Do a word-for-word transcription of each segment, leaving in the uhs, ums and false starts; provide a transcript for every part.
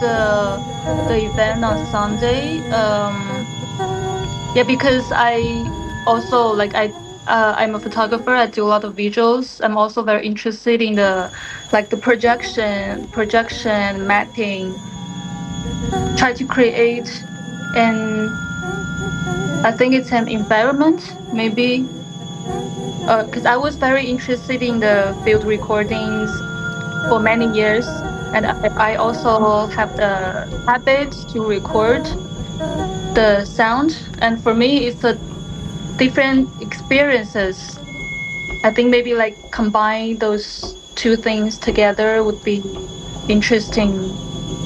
the the event on Sunday. Um, yeah, because I also like I uh, I'm a photographer. I do a lot of visuals. I'm also very interested in the like the projection, projection mapping. Try to create an I think it's an environment maybe because I was very interested in the field recordings for many years, and I, I also have the habit to record the sound. And for me, it's a different experiences. I think maybe like combine those two things together would be interesting.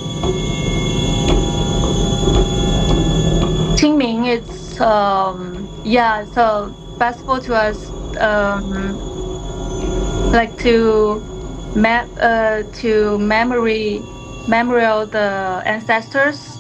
Qingming, it's um yeah, so festival to us um like to map uh to memory memorial the ancestors.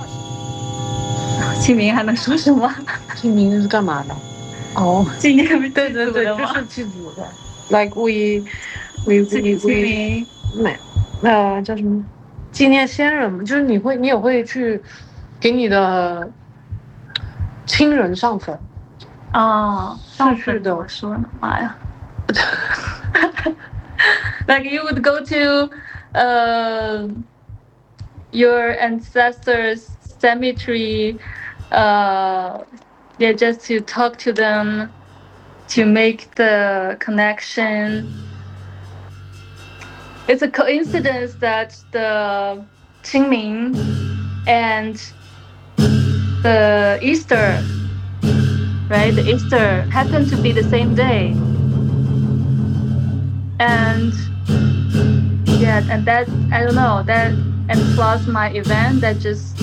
清明还能说什么？ 清明是干嘛的？哦， 今年对对对，就是祭祖的。Like we we we we 没呃叫什么？纪念先人嘛，就是你会你也会去给你的亲人上坟。 啊，上坟的我说呢，妈呀！Like you would go to uh your ancestors' cemetery, uh, yeah, just to talk to them, to make the connection. It's a coincidence that the Qingming and the Easter, right? The Easter happened to be the same day. And yeah, and that, I don't know, that, and plus my event that just